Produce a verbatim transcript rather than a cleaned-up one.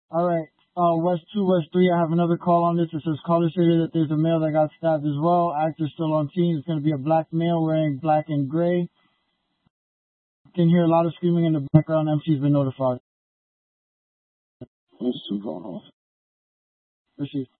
All right. Uh, West two, West three, I have another call on this. It says caller stated that there's a male that got stabbed as well. Actor still on scene. It's going to be a black male wearing black and gray. Can hear a lot of screaming in the background. M C's been notified. West two going off. Proceed.